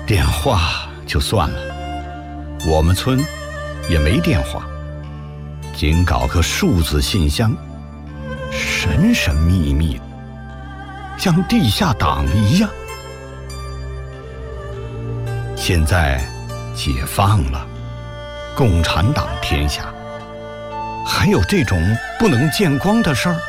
电话就算了，我们村也没电话，仅搞个数字信箱，神神秘秘的，像地下党一样。现在解放了，共产党天下，还有这种不能见光的事儿？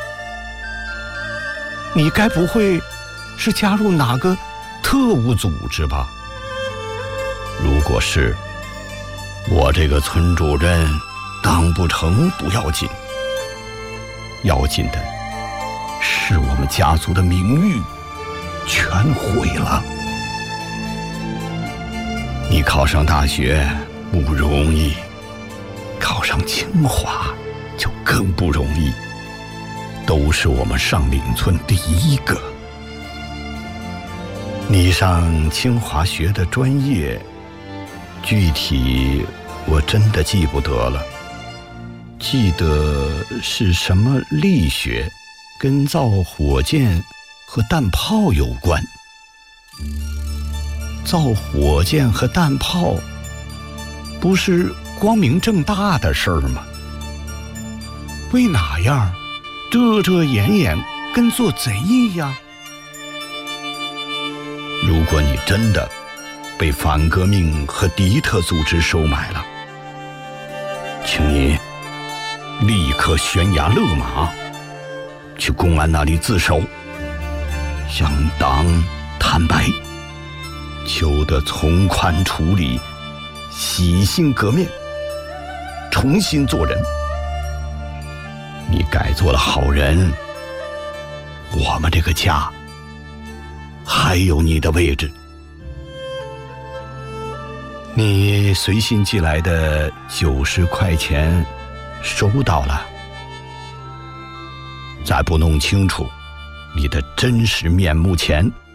你该不会是加入哪个特务组织吧？如果是，我这个村主任当不成不要紧，要紧的是我们家族的名誉全毁了。你考上大学不容易，考上清华就更不容易，都是我们上岭村第一个。你上清华学的专业，具体我真的记不得了，记得是什么力学，跟造火箭和弹炮有关。造火箭和弹炮不是光明正大的事儿吗？为哪样遮遮掩掩，跟做贼一样？如果你真的被反革命和敌特组织收买了，请你立刻悬崖勒马，去公安那里自首，向党坦白，求得从宽处理，洗心革面，重新做人。你改做了好人，我们这个家还有你的位置。你随信寄来的90块钱收到了，在不弄清楚你的真实面目前，